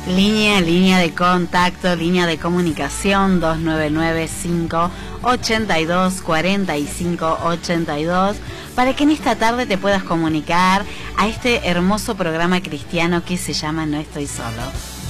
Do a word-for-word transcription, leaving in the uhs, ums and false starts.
Línea, línea de contacto, línea de comunicación dos nueve nueve, cinco ocho dos, cuatro cinco ocho dos, para que en esta tarde te puedas comunicar a este hermoso programa cristiano que se llama No Estoy Solo.